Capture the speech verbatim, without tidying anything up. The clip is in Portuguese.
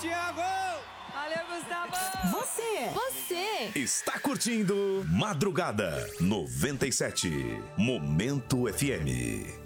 Thiago! Valeu, Gustavo! Você! Você! Está curtindo Madrugada noventa e sete, Momento F M.